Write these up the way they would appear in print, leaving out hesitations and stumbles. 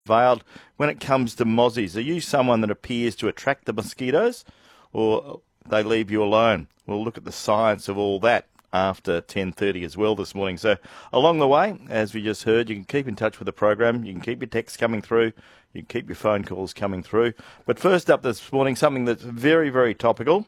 veiled. When it comes to mozzies, are you someone that appears to attract the mosquitoes or they leave you alone? We'll look at the science of all that after 10:30 as well this morning. So along the way, as we just heard, you can keep in touch with the program. You can keep your texts coming through. You can keep your phone calls coming through. But first up this morning, something that's very, very topical.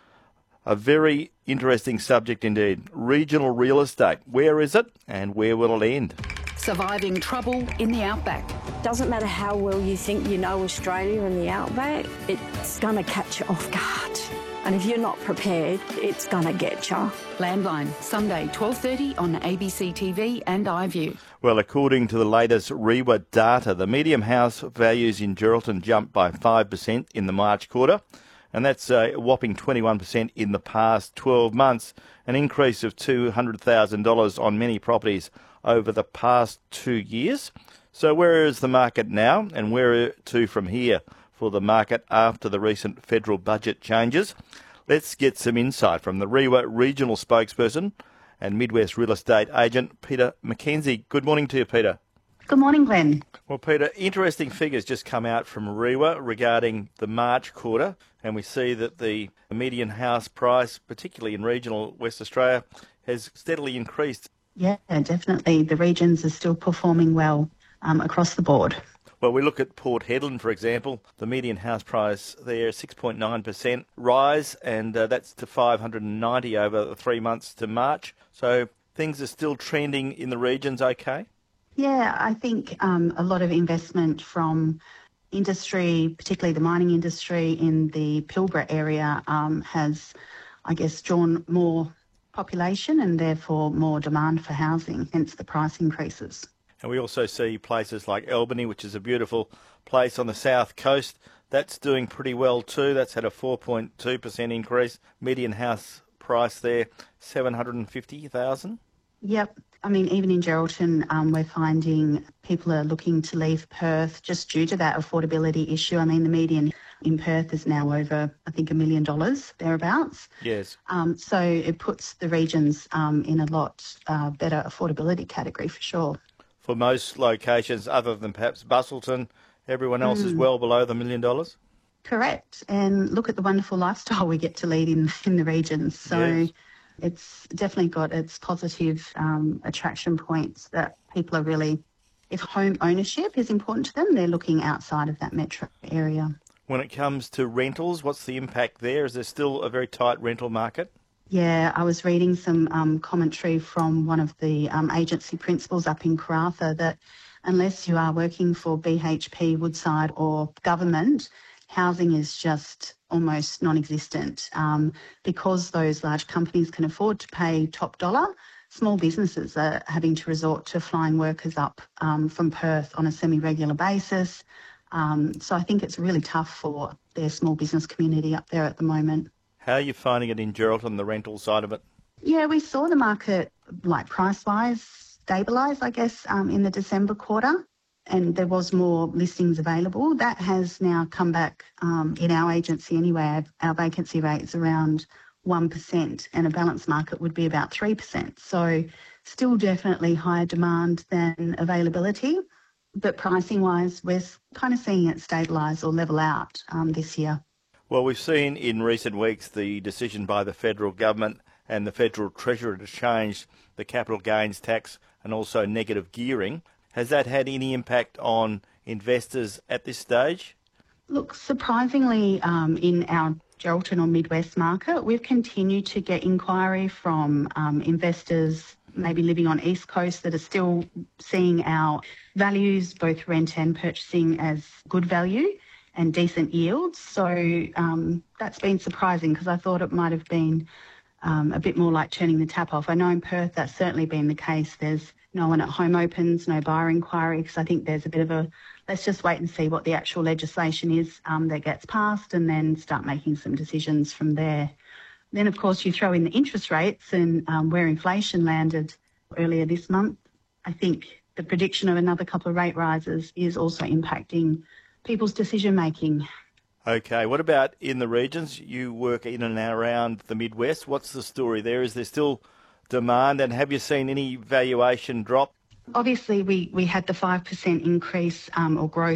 A very interesting subject indeed. Regional real estate. Where is it and where will it end? Surviving trouble in the outback. Doesn't matter how well you think you know Australia and the outback, it's going to catch you off guard. And if you're not prepared, it's going to get you. Landline, Sunday, 12:30 on ABC TV and iView. Well, according to the latest REIWA data, the medium house values in Geraldton jumped by 5% in the March quarter, and that's a whopping 21% in the past 12 months, an increase of $200,000 on many properties over the past 2 years. So where is the market now and where to from here for the market after the recent federal budget changes? Let's get some insight from the REIWA regional spokesperson and Midwest real estate agent, Peter McKenzie. Good morning to you, Peter. Good morning, Glenn. Well, Peter, interesting figures just come out from REIWA regarding the March quarter, and we see that the median house price, particularly in regional West Australia, has steadily increased. Yeah, definitely. The regions are still performing well across the board. Well, we look at Port Hedland, for example. The median house price there, 6.9% rise, and that's to $590 over the 3 months to March. So things are still trending in the regions okay? Yeah, I think a lot of investment from industry, particularly the mining industry in the Pilbara area, has, I guess, drawn more population and therefore more demand for housing, hence the price increases. And we also see places like Albany, which is a beautiful place on the south coast. That's doing pretty well too. That's had a 4.2% increase. Median house price there, $750,000. Yep. I mean, even in Geraldton, we're finding people are looking to leave Perth just due to that affordability issue. I mean, the median in Perth is now over, I think, $1 million, thereabouts. Yes. So it puts the regions in a lot better affordability category for sure. For most locations, other than perhaps Busselton, everyone else is well below the $1 million? Correct. And look at the wonderful lifestyle we get to lead in the regions. So yes. It's definitely got its positive attraction points that people are really, if home ownership is important to them, they're looking outside of that metro area. When it comes to rentals, what's the impact there? Is there still a very tight rental market? Yeah, I was reading some commentary from one of the agency principals up in Karratha that unless you are working for BHP, Woodside or government, housing is just almost non-existent. Because those large companies can afford to pay top dollar, small businesses are having to resort to flying workers up from Perth on a semi-regular basis. So I think it's really tough for their small business community up there at the moment. How are you finding it in Geraldton, the rental side of it? Yeah, we saw the market, like price-wise, stabilise, I guess, in the December quarter, and there was more listings available. That has now come back in our agency anyway. Our vacancy rate is around 1%, and a balanced market would be about 3%. So still definitely higher demand than availability, but pricing-wise, we're kind of seeing it stabilise or level out this year. Well, we've seen in recent weeks the decision by the federal government and the Federal Treasurer to change the capital gains tax and also negative gearing. Has that had any impact on investors at this stage? Look, surprisingly, in our Geraldton or Midwest market, we've continued to get inquiry from investors maybe living on East Coast that are still seeing our values, both rent and purchasing, as good value and decent yields. So that's been surprising because I thought it might have been a bit more like turning the tap off. I know in Perth that's certainly been the case. There's no one at home opens, no buyer inquiry, because I think there's a bit of a, let's just wait and see what the actual legislation is that gets passed and then start making some decisions from there. Then, of course, you throw in the interest rates and where inflation landed earlier this month. I think the prediction of another couple of rate rises is also impacting people's decision-making. Okay, what about in the regions? You work in and around the Midwest. What's the story there? Is there still demand, and have you seen any valuation drop? Obviously, we had the 5% increase or growth